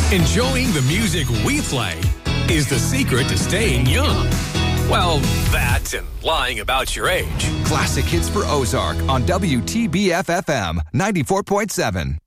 Enjoying the music we play is the secret to staying young. Well, that and lying about your age. Classic hits for Ozark on WTBF-FM 94.7.